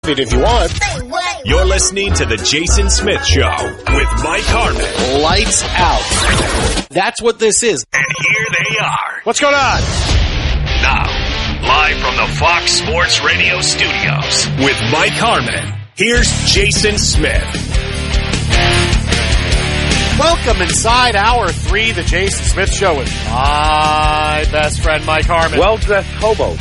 If you want. You're listening to The Jason Smith Show with Mike Harmon. Lights out. That's what this is. And here they are. What's going on? Now, live from the Fox Sports Radio studios with Mike Harmon. Here's Jason Smith. Welcome inside Hour 3, The Jason Smith Show with my best friend, Mike Harmon. Well-dressed hobos.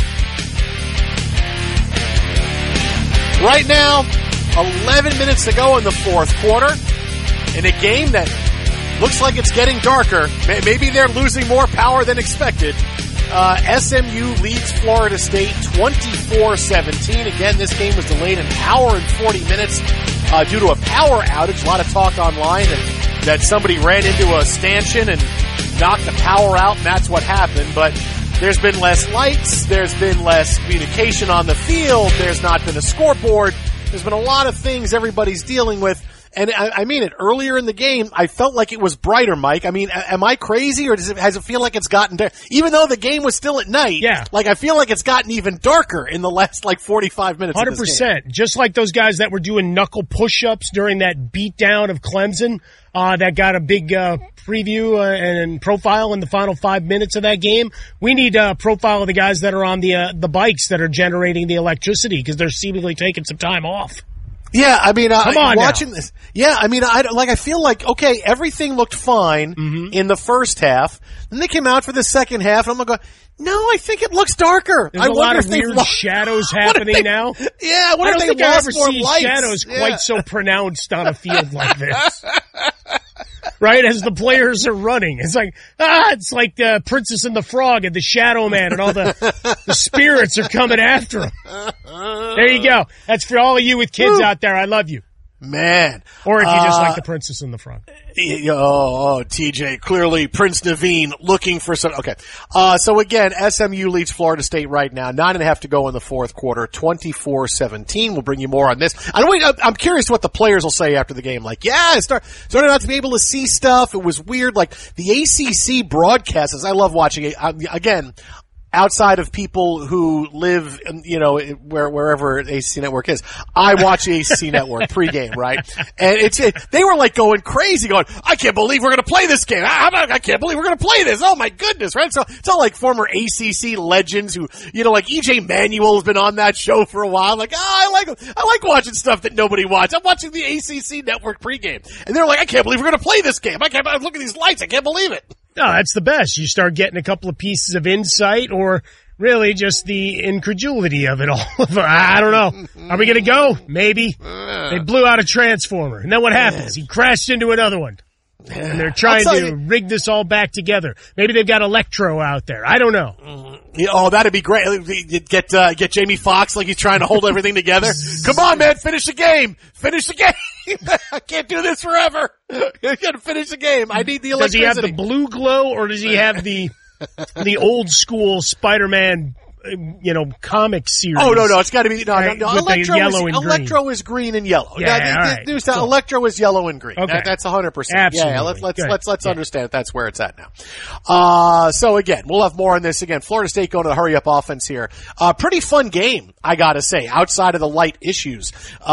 Right now, 11 minutes to go in the fourth quarter in a game that looks like it's getting darker. Maybe they're losing more power than expected. SMU leads Florida State 24-17. Again, this game was delayed an hour and 40 minutes due to a power outage. A lot of talk online that somebody ran into a stanchion and knocked the power out, and that's what happened. But there's been less lights. There's been less communication on the field. There's not been a scoreboard. There's been a lot of things everybody's dealing with. And I mean it, earlier in the game, I felt like it was brighter, Mike. I mean, am I crazy, or has it feel like it's gotten dark? Even though the game was still at night, yeah. Like I feel like it's gotten even darker in the last 45 minutes 100%. of this game. Just like those guys that were doing knuckle push-ups during that beatdown of Clemson, that got a big preview and profile in the final 5 minutes of that game. We need a profile of the guys that are on the bikes that are generating the electricity because they're seemingly taking some time off. Yeah, I mean, Come on watching now. this. Yeah, I mean, I feel like, okay, everything looked fine in the first half. Then they came out for the second half, and I'm going to go, no, I think it looks darker. There's a lot of weird shadows happening now. Yeah, what I if don't they think I lost ever more see lights? shadows quite so pronounced on a field like this. Right, as the players are running. It's like, it's like the Princess and the Frog and the Shadow Man and all the spirits are coming after him. There you go. That's for all of you with kids out there. I love you. Man. Or if you just like the Princess and the Frog. TJ, clearly Prince Naveen looking for some, okay. So again, SMU leads Florida State right now, 9.5 to go in the fourth quarter, 24-17. We'll bring you more on this. I'm curious what the players will say after the game. Like, yeah, I started not to be able to see stuff. It was weird. Like, the ACC broadcasters, I love watching it. Again, outside of people who live, wherever ACC Network is, I watch the ACC Network pregame, right? And they were like going crazy, going, I can't believe we're going to play this game. I can't believe we're going to play this. Oh my goodness, right? So it's all like former ACC legends who, like EJ Manuel has been on that show for a while. Like, I like watching stuff that nobody watches. I'm watching the ACC Network pregame, and they're like, I can't believe we're going to play this game. I'm looking at these lights. I can't believe it. No, that's the best. You start getting a couple of pieces of insight or really just the incredulity of it all. I don't know. Are we going to go? Maybe. They blew out a transformer. And then what happens? He crashed into another one. And they're trying to rig this all back together. Maybe they've got Electro out there. I don't know. Oh, that'd be great. Get Jamie Foxx like he's trying to hold everything together. Come on, man. Finish the game. Finish the game. I can't do this forever. You gotta finish the game. I need the electricity. Does he have the blue glow or does he have the old school Spider-Man, comic series? Oh, no. It's gotta be, no. Electro is green and yellow. Yeah, Cool. Electro is yellow and green. Okay. That's 100%. Absolutely. Yeah, let's understand that's where it's at now. So again, we'll have more on this. Again, Florida State going to the hurry up offense here. Pretty fun game, I gotta say, outside of the light issues.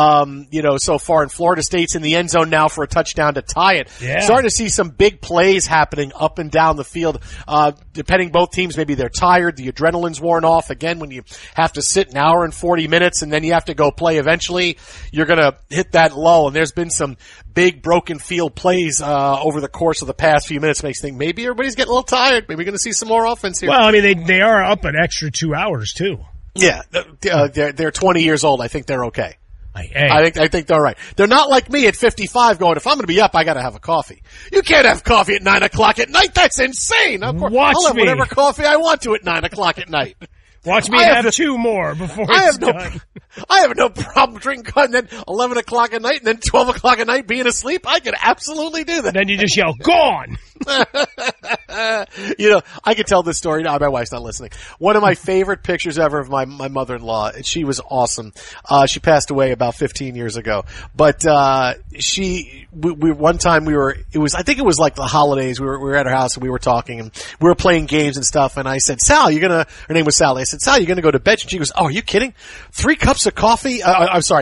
So far, and Florida State's in the end zone now for a touchdown to tie it. Yeah. Starting to see some big plays happening up and down the field. Depending both teams, maybe they're tired, the adrenaline's worn off. Again, when you have to sit an hour and 40 minutes and then you have to go play, eventually you're going to hit that lull. And there's been some big broken field plays over the course of the past few minutes. Makes you think maybe everybody's getting a little tired. Maybe we're going to see some more offense here. Well, I mean, they are up an extra 2 hours too. Yeah, they're 20 years old. I think they're okay. Hey. I think they're right. They're not like me at 55 going, if I'm going to be up, I got to have a coffee. You can't have coffee at 9 o'clock at night. That's insane. Of course, I'll have whatever coffee I want to at 9 o'clock at night. Watch me have two more before it's done. I have no problem drinking and then 11 o'clock at night and then 12 o'clock at night being asleep. I could absolutely do that. Then you just yell, gone! I could tell this story. No, my wife's not listening. One of my favorite pictures ever of my mother-in-law. She was awesome. She passed away about 15 years ago. But, one time I think it was like the holidays. We were at her house and we were talking and we were playing games and stuff. And I said, Sal, her name was Sally. I said, Sal, you're going to go to bed? And she goes, oh, are you kidding? 3 cups of coffee? I'm sorry.